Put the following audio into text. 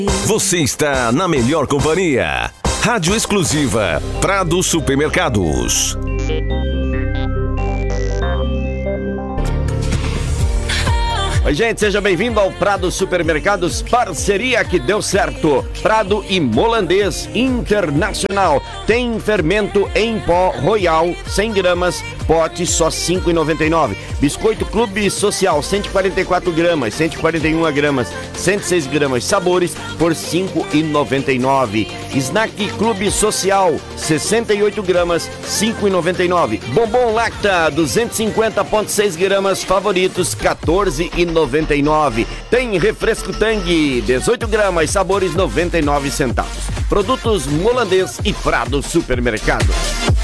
Você está na melhor companhia. Rádio exclusiva Prado Supermercados. Oi, gente, seja bem-vindo ao Prado Supermercados, parceria que deu certo. Prado e Molandês Internacional. Tem fermento em pó Royal, 100 gramas, pote só R$ 5,99. Biscoito Clube Social, 144 gramas, 141 gramas, 106 gramas, sabores por R$ 5,99. Snack Clube Social, 68 gramas, R$ 5,99. Bombom Lacta, 250,6 gramas, favoritos, R$ 14,99. Tem refresco Tang, 18 gramas, sabores 99 centavos. Produtos Molandês e Prado Supermercados.